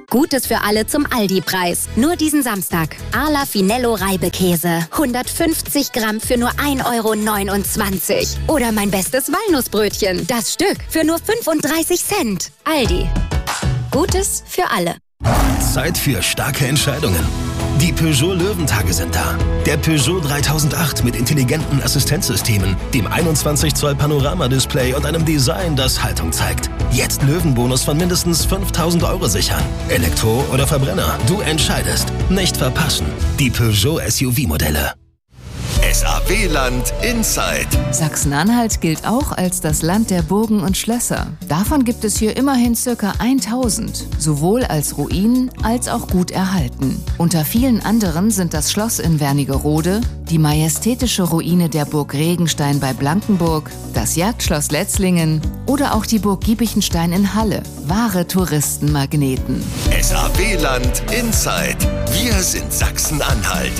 Gutes für alle zum Aldi-Preis. Nur diesen Samstag. Arla Finello Reibekäse. 150 Gramm für nur 1,29 €. Oder mein bestes Walnussbrötchen. Das Stück für nur 35 Cent. Aldi. Gutes für alle. Zeit für starke Entscheidungen. Die Peugeot Löwentage sind da. Der Peugeot 3008 mit intelligenten Assistenzsystemen, dem 21 Zoll Panoramadisplay und einem Design, das Haltung zeigt. Jetzt Löwenbonus von mindestens 5.000 € sichern. Elektro oder Verbrenner, du entscheidest. Nicht verpassen. Die Peugeot SUV-Modelle. SAW-Land Inside. Sachsen-Anhalt gilt auch als das Land der Burgen und Schlösser. Davon gibt es hier immerhin ca. 1000, sowohl als Ruinen als auch gut erhalten. Unter vielen anderen sind das Schloss in Wernigerode, die majestätische Ruine der Burg Regenstein bei Blankenburg, das Jagdschloss Letzlingen oder auch die Burg Giebichenstein in Halle. Wahre Touristenmagneten. SAW-Land Inside. Wir sind Sachsen-Anhalt.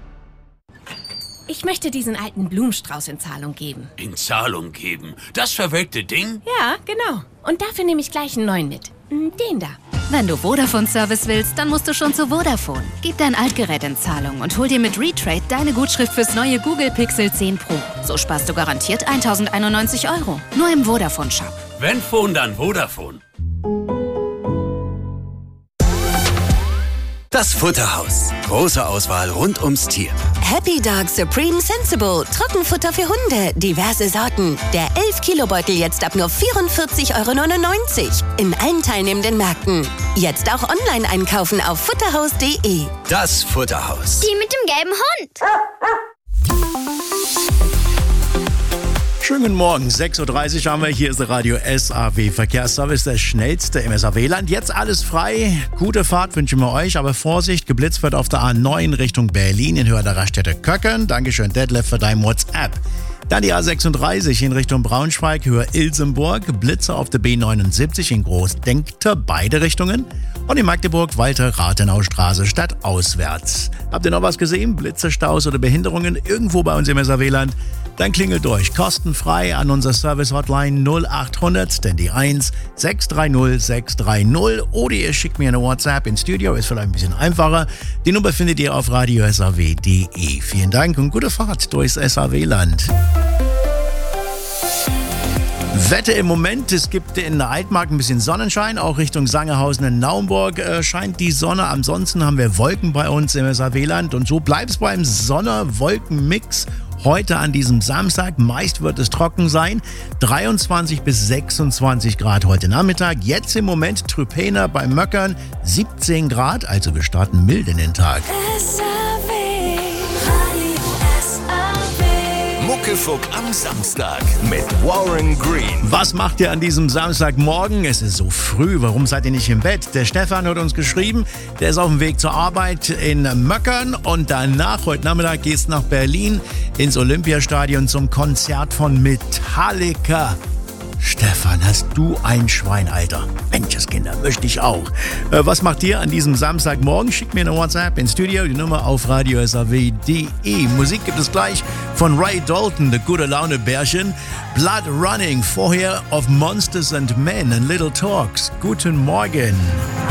Ich möchte diesen alten Blumenstrauß in Zahlung geben. In Zahlung geben? Das verwelkte Ding? Ja, genau. Und dafür nehme ich gleich einen neuen mit. Den da. Wenn du Vodafone-Service willst, dann musst du schon zu Vodafone. Gib dein Altgerät in Zahlung und hol dir mit Retrade deine Gutschrift fürs neue Google Pixel 10 Pro. So sparst du garantiert 1.091 €. Nur im Vodafone-Shop. Wenn Phone, dann Vodafone. Das Futterhaus. Große Auswahl rund ums Tier. Happy Dog Supreme Sensible. Trockenfutter für Hunde. Diverse Sorten. Der 11-Kilo-Beutel jetzt ab nur 44,99 € in allen teilnehmenden Märkten. Jetzt auch online einkaufen auf futterhaus.de. Das Futterhaus. Die mit dem gelben Hund. Schönen guten Morgen, 6.30 Uhr haben wir. Hier ist der Radio SAW Verkehrsservice, der schnellste im SAW-Land. Jetzt alles frei, gute Fahrt wünschen wir euch, aber Vorsicht, geblitzt wird auf der A9 Richtung Berlin in Höhe der Raststätte Köckern. Dankeschön, Detlef, für dein WhatsApp. Dann die A36 in Richtung Braunschweig, Höhe Ilsenburg, Blitze auf der B79 in Großdenkter, beide Richtungen. Und in Magdeburg, Walter-Rathenau-Straße stadtauswärts. Habt ihr noch was gesehen? Blitze, Staus oder Behinderungen irgendwo bei uns im SAW-Land? Dann klingelt durch, kostenfrei an unser Service-Hotline 0800, denn die 1 630 630. Oder ihr schickt mir eine WhatsApp ins Studio, ist vielleicht ein bisschen einfacher. Die Nummer findet ihr auf radiosaw.de. Vielen Dank und gute Fahrt durchs SAW-Land. Wetter im Moment, es gibt in der Altmark ein bisschen Sonnenschein, auch Richtung Sangerhausen in Naumburg scheint die Sonne. Ansonsten haben wir Wolken bei uns im SAW-Land und so bleibt es beim Sonne-Wolken-Mix. Heute an diesem Samstag, meist wird es trocken sein, 23 bis 26 Grad heute Nachmittag. Jetzt im Moment Trüpena bei Möckern, 17 Grad, also wir starten mild in den Tag. Muckefuck am Samstag mit Warren Green. Was macht ihr an diesem Samstagmorgen? Es ist so früh, warum seid ihr nicht im Bett? Der Stefan hat uns geschrieben, der ist auf dem Weg zur Arbeit in Möckern und danach, heute Nachmittag, geht's nach Berlin ins Olympiastadion zum Konzert von Metallica. Stefan, hast du ein Schwein, Alter. Menscheskinder, möchte ich auch. Was macht ihr an diesem Samstagmorgen? Schickt mir eine WhatsApp ins Studio, die Nummer auf radiosaw.de. Musik gibt es gleich von Ray Dalton, The Gute Laune Bärchen. Blood Running, vorher of Monsters and Men and Little Talks. Guten Morgen.